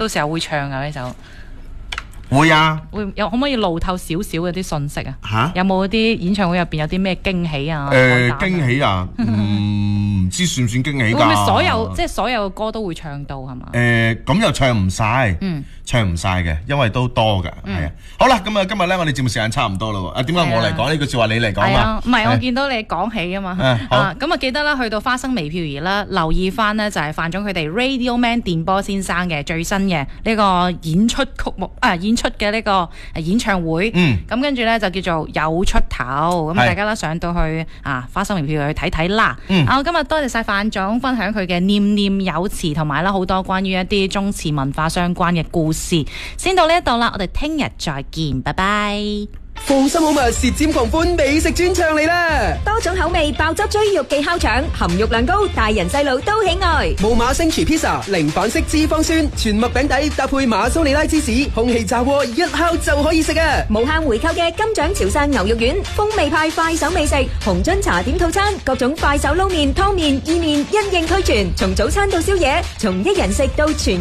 到時候會唱啊呢首。 會啊， 可唔可以露透少少嗰啲信息啊？ 嚇， 有冇啲演唱會入邊有啲咩驚喜啊？ 驚喜啊，唔知算唔算驚喜㗎？ 會唔會所有歌都會唱到係嘛？ 咁又唱唔晒，唱唔晒嘅，因為都多㗎，係啊。好啦，咁啊，今日咧我哋節目時間差唔多啦喎。點解我嚟講呢句説話，你嚟講嘛？ 唔係，我見到你講起啊嘛。咁啊記得啦，去到花生微漂兒啦，留意翻呢就係范總佢哋 Radio Man 電波先生嘅最新嘅呢個演出嘅呢個演唱會。咁跟住咧就叫做有出頭，咁大家啦上到去花生微漂兒去睇睇啦。我今日多謝晒范總分享佢嘅念念有詞，同埋啦好多關於一啲中詞文化相關嘅故事。先到呢一度啦，我哋聽日再見，拜拜。 放心好物，舌尖狂歡美食專場嚟啦！ 多種口味爆汁追肉記烤腸，含肉量高，大人細路都喜愛。 冇馬星廚 pizza，零反式脂肪酸，全麥餅底搭配馬蘇里拉芝士，空氣炸鍋一烤就可以食啊！ 無限回購嘅金獎潮汕牛肉丸，風味派快手美食，紅樽茶點套餐，各種快手撈麵、湯麵、意麵因應俱全，從早餐到宵夜，從一人食到全